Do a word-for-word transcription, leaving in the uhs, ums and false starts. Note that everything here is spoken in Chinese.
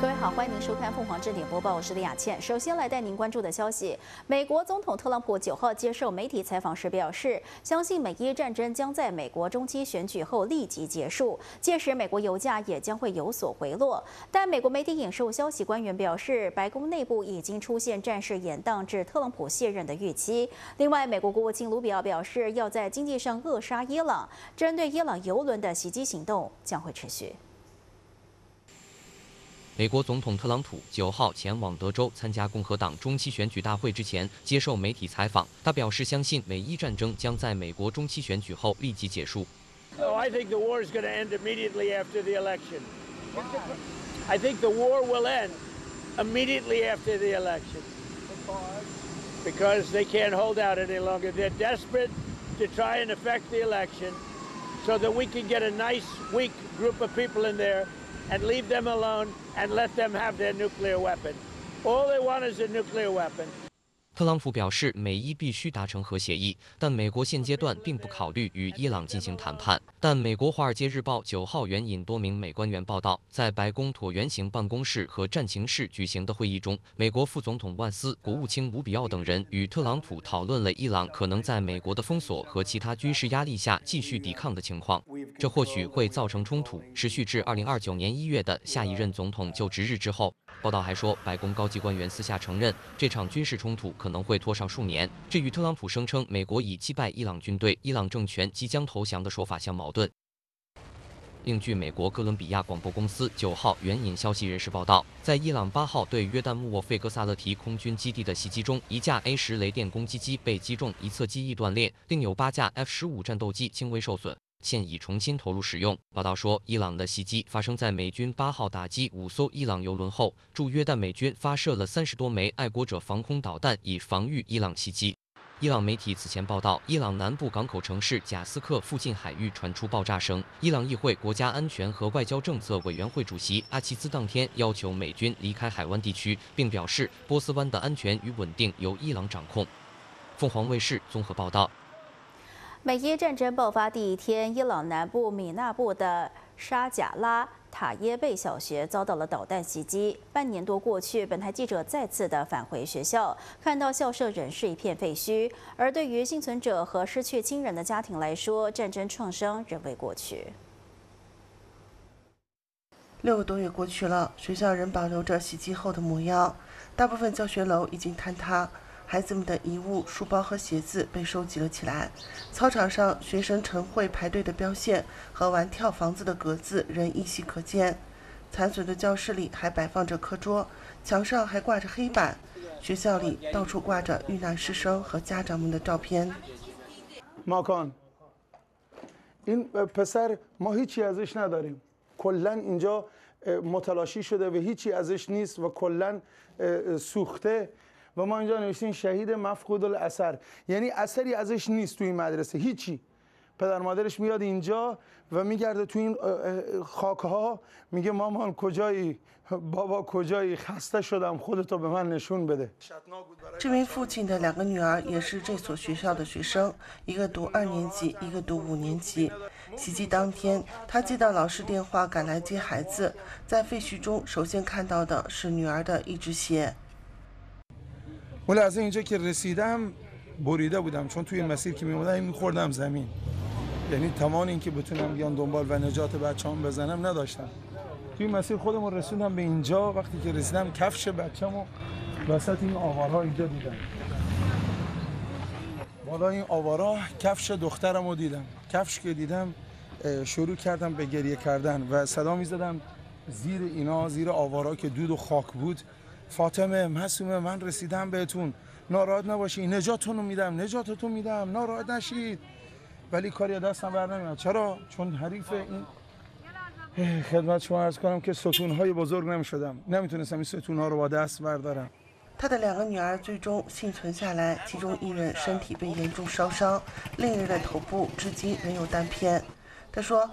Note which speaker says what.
Speaker 1: 各位好，欢迎您收看凤凰正点播报，我是李雅倩。首先来带您关注的消息，美国总统特朗普九号接受媒体采访时表示，相信美伊战争将在美国中期选举后立即结束，届时美国油价也将会有所回落。但美国媒体引述消息官员表示，白宫内部已经出现战事延宕至特朗普卸任的预期。另外，美国国务卿卢比奥表示，要在经济上扼杀伊朗，针对伊朗油轮的袭击行动将会持续。
Speaker 2: 美国总统特朗普九号前往德州参加共和党中期选举大会之前，接受媒体采访，他表示相信美伊战争将在美国中期选举后立即结束。
Speaker 3: Oh, I think the war is going to end immediately after the election. I think the war will end immediately after the election because they can't hold out any longer. They're desperate to try and affect the election so that we can get a nice, weak group of people in there. And leave them alone and let them have their nuclear weapon. All they want is a nuclear weapon.
Speaker 2: 特朗普表示，美伊必须达成核协议，但美国现阶段并不考虑与伊朗进行谈判。但美国《华尔街日报》九号援引多名美官员报道，在白宫椭圆形办公室和战情室举行的会议中，美国副总统万斯、国务卿卢比奥等人与特朗普讨论了伊朗可能在美国的封锁和其他军事压力下继续抵抗的情况。这或许会造成冲突，持续至二零二九年一月的下一任总统就职日之后。报道还说，白宫高级官员私下承认，这场军事冲突可能会拖上数年，这与特朗普声称美国已击败伊朗军队、伊朗政权即将投降的说法相矛盾。另据美国哥伦比亚广播公司九号援引消息人士报道，在伊朗八号对约旦穆沃费格萨勒提空军基地的袭击中，一架 A 十雷电攻击机被击中，一侧机翼断裂，另有八架 F 十五战斗机轻微受损。 现已重新投入使用。报道说，伊朗的袭击发生在美军八号打击五艘伊朗油轮后，驻约旦美军发射了三十多枚爱国者防空导弹，以防御伊朗袭击。伊朗媒体此前报道，伊朗南部港口城市贾斯克附近海域传出爆炸声。伊朗议会国家安全和外交政策委员会主席阿齐兹当天要求美军离开海湾地区，并表示波斯湾的安全与稳定由伊朗掌控。凤凰卫视综合报道。
Speaker 1: 美伊战争爆发第一天，伊朗南部米纳布的沙贾拉塔耶贝小学遭到了导弹袭击。半年多过去，本台记者再次的返回学校，看到校舍仍是一片废墟。而对于幸存者和失去亲人的家庭来说，战争创伤仍未过去。
Speaker 4: 六个多月过去了，学校仍保留着袭击后的模样，大部分教学楼已经坍塌。 孩子们的遗物、书包和鞋子被收集了起来。操场上，学生晨会排队的标线和玩跳房子的格子仍依稀可见。残损的教室里还摆放着课桌，墙上还挂着黑板。学校里到处挂着遇难师生和家长们的照片。
Speaker 5: ماکان این پسر ما هیچی ازش نداریم. کلاً اینجا متلاشی شده و هیچی ازش نیست و کلاً سوخته. و ما اینجا نوشتیم شهید مفقود الاثر یعنی اثری ازش نیست تو این مدرسه هیچی پدر مادرش میاد اینجا و میگرده تو این خاک‌ها میگه مامان کجایی بابا کجایی خسته شدم خودتو به من نشون بده
Speaker 4: 这名父亲的两个女儿也是这所学校的学生，一个读二年级，一个读五年级。袭击当天，他接到老师电话赶来接孩子，在废墟中首先看到的是女儿的一只鞋。
Speaker 5: ولی از اینجا که رسیدم بریده بودم چون توی مسیر که میمودم میخوردم زمین یعنی توان اینکه بتونم بیان دنبال و نجات بچه‌ام بزنم نداشتم توی مسیر خودم رسوندم به اینجا وقتی که رسیدم کفش بچه‌مو وسط این آوارها اینجا دیدم بالا این آوارها کفش دخترمو دیدم کفش که دیدم شروع کردم به گریه کردن و صدا میزدم زیر اینا زیر آوارها که دود و خاک بود فاطمه معصومه من رسیدم بهتون ناراحت نباشید نجاتتون رو میدم نجاتتون میدم ناراحت نشید ولی کاری دستم بر نمیاد چرا چون حریف این خدمت شما عرض کنم که ستونهای بزرگ نمیشدم نمیتونستم این ستونها رو با دست بردارم
Speaker 4: 他的两个女儿最终幸存下来，其中一人身体被严重烧伤，另一人的头部至今仍有弹片。他说，